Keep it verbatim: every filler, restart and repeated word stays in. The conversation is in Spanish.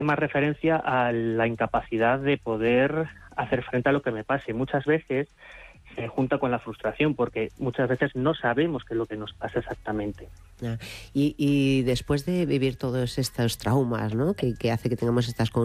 más referencia a la incapacidad de poder hacer frente a lo que me pase. Muchas veces se junta con la frustración, porque muchas veces no sabemos qué es lo que nos pasa exactamente. Y, y después de vivir todos estos traumas, ¿no?, que, que hace que tengamos estas